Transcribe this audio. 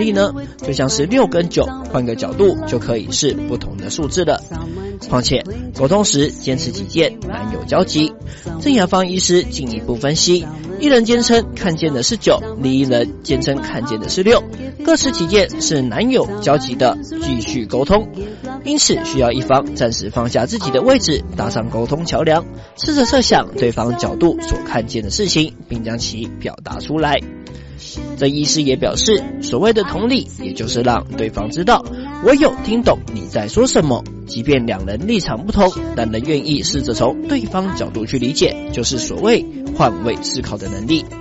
力呢？就像是6跟9，换个角度就可以是不同的数字了。况且沟通时坚持己见，难有交集。郑雅芳医师进一步分析，一人坚称看见的是9，另一人坚称看见的是6，各持己见是难有交集的，继续沟通。因此需要一方暂时放下自己的位置，搭上沟通桥梁，试着设想对方角度所看见的事情，并将其表达出来。郑医师也表示，所谓的同理，也就是让对方知道我有听懂你在说什么，即便两人立场不同，但仍愿意试着从对方角度去理解，就是所谓换位思考的能力。